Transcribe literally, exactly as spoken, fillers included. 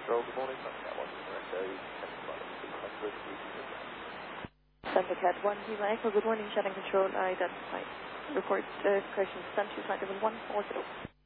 Control, good morning. Thundercat one, Echo, ten Thundercat one, Lima Echo, good morning. Shutting control, identified. Report uh, correction, Sun two flight level one four zero.